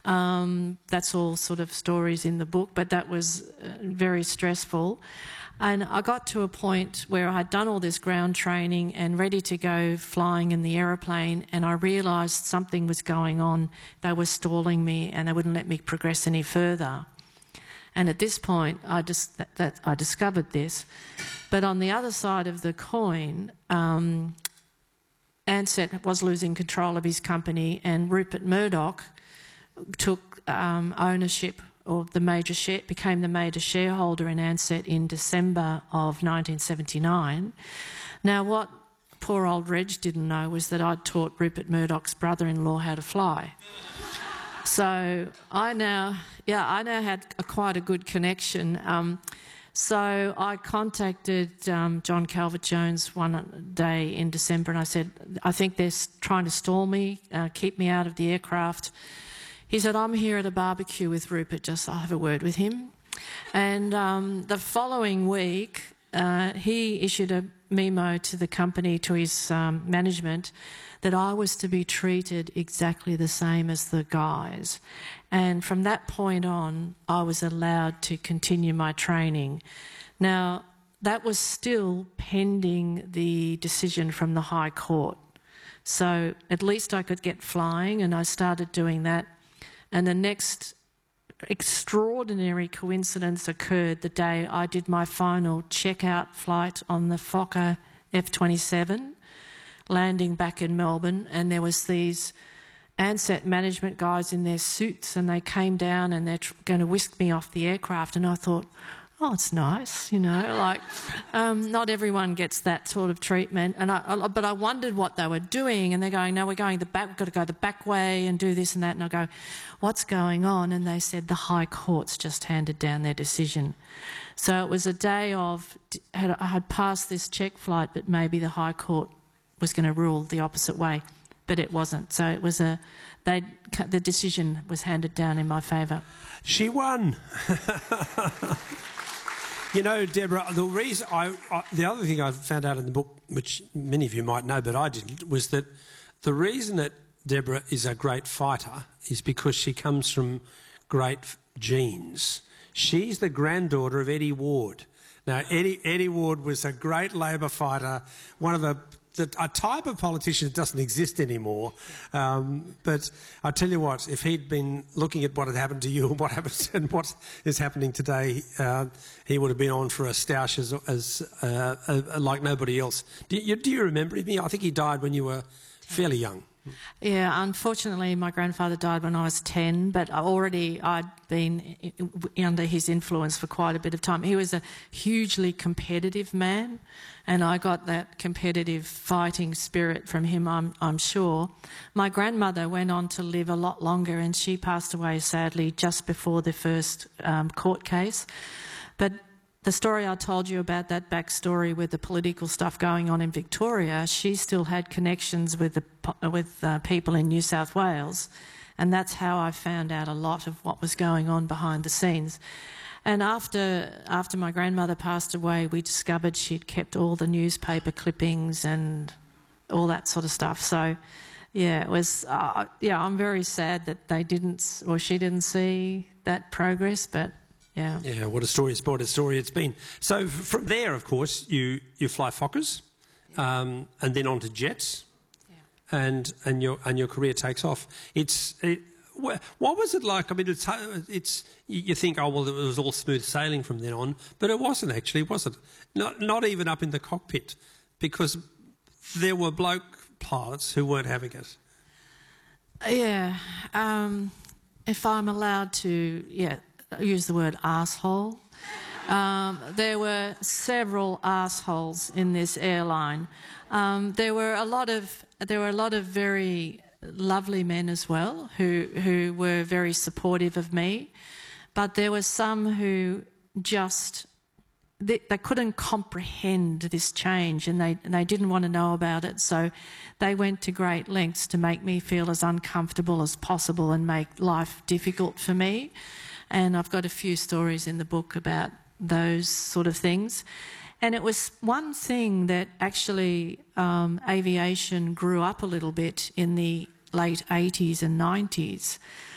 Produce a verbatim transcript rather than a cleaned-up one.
Um, that's all sort of stories in the book, but that was uh, very stressful. And I got to a point where I had done all this ground training and ready to go flying in the aeroplane, and I realised something was going on. They were stalling me and they wouldn't let me progress any further. And at this point, I just that, that I discovered this. But on the other side of the coin, um, Ansett was losing control of his company, and Rupert Murdoch took um, ownership of the major share, became the major shareholder in Ansett in December of nineteen seventy-nine. Now, what poor old Reg didn't know was that I'd taught Rupert Murdoch's brother-in-law how to fly. So I now, yeah, I now had a, quite a good connection. Um, so I contacted um, John Calvert-Jones one day in December, and I said, I think they're trying to stall me, uh, keep me out of the aircraft. He said, I'm here at a barbecue with Rupert, just I'll have a word with him. And um, the following week, uh, he issued a memo to the company, to his um, management, that I was to be treated exactly the same as the guys. And from that point on, I was allowed to continue my training. Now, that was still pending the decision from the High Court. So at least I could get flying, and I started doing that. And the next extraordinary coincidence occurred the day I did my final checkout flight on the Fokker F twenty-seven, landing back in Melbourne, and there was these Ansett management guys in their suits, and they came down and they're tr- going to whisk me off the aircraft, and I thought, oh, it's nice, you know, like um, not everyone gets that sort of treatment. And I, I, but I wondered what they were doing, and they're going, no, we're going the back, we've got to go the back way and do this and that. And I go, what's going on? And they said the High Court's just handed down their decision. So it was a day of, had, I had passed this check flight, but maybe the High Court was going to rule the opposite way, but it wasn't. So it was a, they, the decision was handed down in my favour. She won. You know, Deborah, the reason I, I, the other thing I found out in the book, which many of you might know, but I didn't, was that the reason that Deborah is a great fighter is because she comes from great genes. She's the granddaughter of Eddie Ward. Now, Eddie, Eddie Ward was a great Labor fighter, one of the The, a type of politician that doesn't exist anymore. Um, but I tell you what, if he'd been looking at what had happened to you and what happened and what is happening today, uh, he would have been on for a stoush as, as uh, uh, like nobody else. Do you, do you remember him? I think he died when you were fairly young. Yeah, unfortunately, my grandfather died when I was ten, but already I'd been under his influence for quite a bit of time. He was a hugely competitive man, and I got that competitive fighting spirit from him, I'm, I'm sure. My grandmother went on to live a lot longer, and she passed away, sadly, just before the first um, court case. But the story I told you about, that backstory with the political stuff going on in Victoria, she still had connections with the with uh, people in New South Wales, and that's how I found out a lot of what was going on behind the scenes. And after after my grandmother passed away, we discovered she'd kept all the newspaper clippings and all that sort of stuff. So, yeah, it was. Uh, yeah, I'm very sad that they didn't, or she didn't see that progress, but. Yeah. Yeah, what a story, what a story it's been. So from there, of course, you, you fly Fokkers, um, and then on to jets, yeah. and and your and your career takes off. It's it, what was it like? I mean, it's, it's you think, oh well, it was all smooth sailing from then on, but it wasn't actually, was it? Not not even up in the cockpit, because there were bloke pilots who weren't having it. Yeah, um, if I'm allowed to, yeah. use the word arsehole. Um, there were several arseholes in this airline. Um, there were a lot of there were a lot of very lovely men as well who who were very supportive of me, but there were some who just they, they couldn't comprehend this change, and they and they didn't want to know about it. So they went to great lengths to make me feel as uncomfortable as possible and make life difficult for me. And I've got a few stories in the book about those sort of things. And it was one thing that actually um, aviation grew up a little bit in the late eighties and nineties.